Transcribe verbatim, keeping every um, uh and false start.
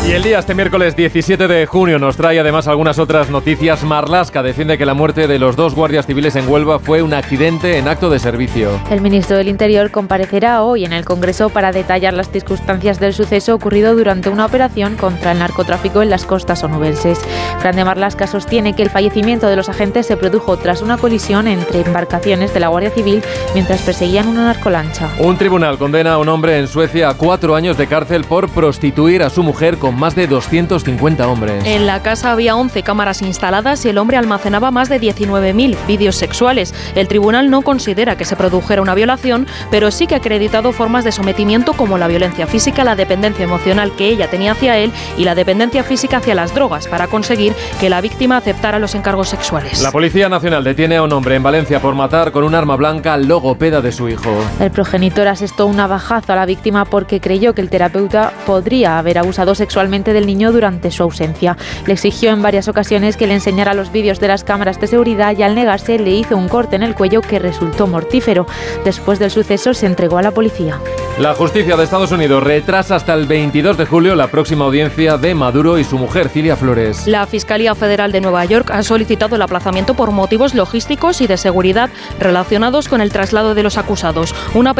Y el día, este miércoles diecisiete de junio, nos trae además algunas otras noticias. Marlaska defiende que la muerte de los dos guardias civiles en Huelva fue un accidente en acto de servicio. El ministro del Interior comparecerá hoy en el Congreso para detallar las circunstancias del suceso ocurrido durante una operación contra el narcotráfico en las costas onubenses. Fran de Marlaska sostiene que el fallecimiento de los agentes se produjo tras una colisión entre embarcaciones de la Guardia Civil mientras perseguían una narcolancha. Un tribunal condena a un hombre en Suecia a cuatro años de cárcel por prostituir a su mujer con más de doscientos cincuenta hombres. En la casa había once cámaras instaladas y el hombre almacenaba más de diecinueve mil vídeos sexuales. El tribunal no considera que se produjera una violación, pero sí que ha acreditado formas de sometimiento como la violencia física, la dependencia emocional que ella tenía hacia él y la dependencia física hacia las drogas para conseguir que la víctima aceptara los encargos sexuales. La Policía Nacional detiene a un hombre en Valencia por matar con un arma blanca al logopeda de su hijo. El progenitor asestó un navajazo a la víctima porque creyó que el terapeuta podría haber abusado sexualmente del niño durante su ausencia. Le exigió en varias ocasiones que le enseñara los vídeos de las cámaras de seguridad y al negarse le hizo un corte en el cuello que resultó mortífero. Después del suceso se entregó a la policía. La justicia de Estados Unidos retrasa hasta el veintidós de julio la próxima audiencia de Maduro y su mujer, Cilia Flores. La Fiscalía Federal de Nueva York ha solicitado el aplazamiento por motivos logísticos y de seguridad relacionados con el traslado de los acusados. Una